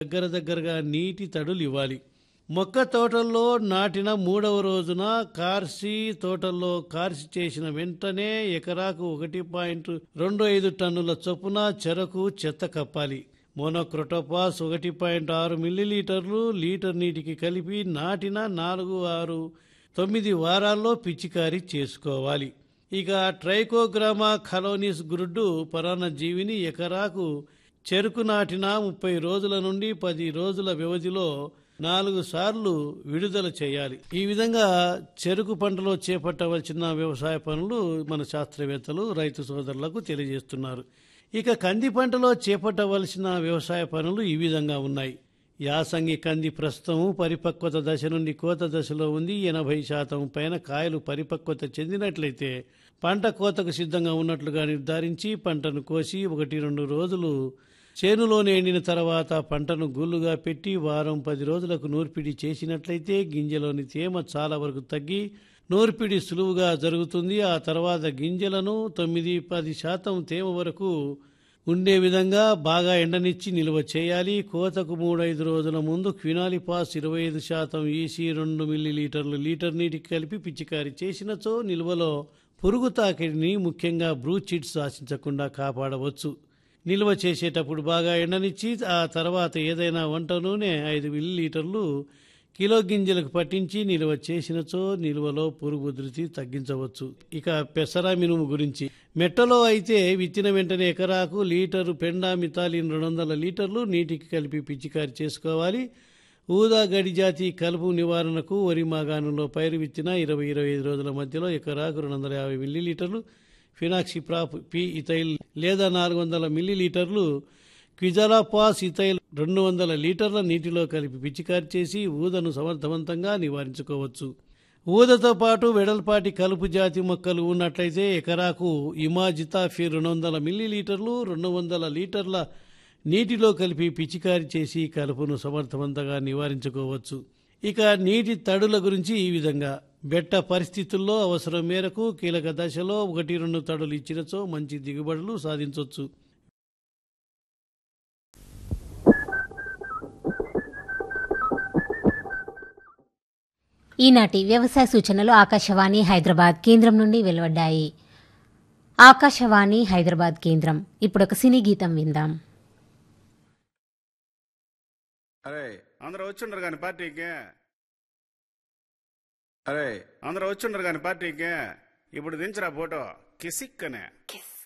దగ్గరగా నీటి తడులు ఇవ్వాలి. మొక్క తోటల్లో నాటిన 3వ రోజున తోటల్లో కార్సి చేసిన వెంటనే ఎకరాకు 1.25 టన్నుల చొప్పున చెరకు చెత్త కప్పాలి. మోనోక్రోటోపాస్ 1.6 మిల్లీలీటర్లు లీటర్ నీటికి కలిపి నాటిన 4-9 వారాల్లో పిచికారీ చేసుకోవాలి. ఇక ట్రైకోగ్రామా కలోనిస్ గ్రుడ్డు పరాన్నజీవిని ఎకరాకు చెరకు నాటిన 30 రోజుల నుండి 10 రోజుల వ్యవధిలో 4 సార్లు విడుదల చేయాలి. ఈ విధంగా చెరకు పంటలో చేపట్టవలసిన వ్యవసాయ పనులు మన శాస్త్రవేత్తలు రైతు సోదరులకు తెలియజేస్తున్నారు. ఇక కంది పంటలో చేపట్టవలసిన వ్యవసాయ పనులు ఈ విధంగా ఉన్నాయి. యాసంగి కంది ప్రస్తుతం పరిపక్వత దశ నుండి కోత దశలో ఉంది. 80% పైన కాయలు పరిపక్వత చెందినట్లయితే పంట కోతకు సిద్ధంగా ఉన్నట్లుగా నిర్ధారించి పంటను కోసి 1-2 రోజులు చేనులోనే ఎండిన తర్వాత పంటను గుళ్ళుగా పెట్టి వారం 10 రోజులకు నూర్పిడి చేసినట్లయితే గింజలోని తేమ చాలా వరకు తగ్గి నూర్పిడి సులువుగా జరుగుతుంది. ఆ తర్వాత గింజలను 9-10% తేమ వరకు ఉండే విధంగా బాగా ఎండనిచ్చి నిల్వ చేయాలి. కోతకు 3-5 రోజుల ముందు క్వినాలిపాస్ 25% ఈసీ 2 మిల్లీలీటర్లు లీటర్ నీటికి కలిపి పిచికారీ చేసినచో నిల్వలో పురుగు తాకిడిని ముఖ్యంగా బ్రూచిడ్స్ ఆశించకుండా కాపాడవచ్చు. నిల్వ చేసేటప్పుడు బాగా ఎండనిచ్చి ఆ తర్వాత ఏదైనా వంట నూనె 5 మిల్లీలీటర్లు కిలో గింజలకు పట్టించి నిల్వ చేసినచో నిల్వలో పురుగు ఉధృతి తగ్గించవచ్చు. ఇక పెసర మినుము గురించి మెట్టలో అయితే విత్తిన వెంటనే ఎకరాకు లీటరు పెండా మితాలిన్ 200 లీటర్లు నీటికి కలిపి పిచికారి చేసుకోవాలి. ఊదా గడి జాతి కలుపు నివారణకు వరి మాగాణంలో పైరు విత్తిన 20-25 రోజుల మధ్యలో ఎకరాకు 250 మిల్లీలీటర్లు ఫినాక్సిప్రాప్ పి ఇథైల్ లేదా 400 మిల్లీలీటర్లు క్విజాలాపాస్ ఇథైల్ 200 లీటర్ల నీటిలో కలిపి పిచికారి చేసి ఊదను సమర్థవంతంగా నివారించుకోవచ్చు. ఊదతో పాటు వెడల్పాటి కలుపు జాతి మొక్కలు ఉన్నట్లయితే ఎకరాకు ఇమాజితాఫిర్ 200 మిల్లీలీటర్లు 200 లీటర్ల నీటిలో కలిపి పిచికారి చేసి కలుపును సమర్థవంతంగా నివారించుకోవచ్చు. ఇక నీటి తడుల గురించి ఈ విధంగా బెట్ట పరిస్థితుల్లో అవసరం మేరకు కీలక దశలో 1-2 తడులు ఇచ్చినచో మంచి దిగుబడులు సాధించవచ్చు. ఈనాటి వ్యవసాయ సూచనలు ఆకాశవాణి హైదరాబాద్ కేంద్రం నుండి వెలువడ్డాయి. ఆకాశవాణి హైదరాబాద్ కేంద్రం. ఇప్పుడు ఒక సినీ గీతం విందాం. అరే అందరూ వచ్చిండ్రు కానీ పార్టీకి ఇప్పుడు దించరా ఫోటో కిసిక్కనే.